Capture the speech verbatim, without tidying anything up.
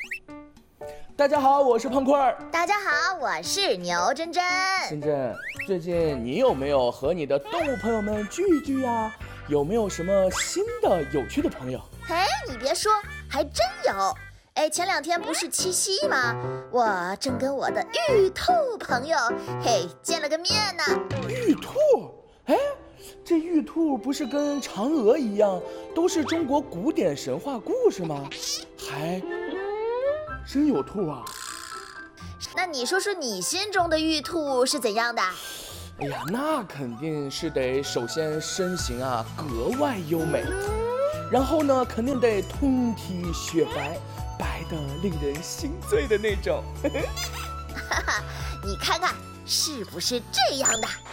大家好，我是胖块儿。 大家好，我是牛珍珍。 珍珍，最近你有没有和你的动物朋友们聚一聚呀？有没有什么新的有趣的朋友？ 哎，你别说，还真有。哎，前两天不是七夕吗？我正跟我的玉兔朋友，嘿，见了个面呢。 玉兔？哎，这玉兔不是跟嫦娥一样，都是中国古典神话故事吗？还真有兔啊！ 那你说说你心中的玉兔是怎样的？ 哎呀，那肯定是得首先身形啊格外优美，然后呢肯定得通体雪白，白得令人心醉的那种。 哈哈，你看看是不是这样的？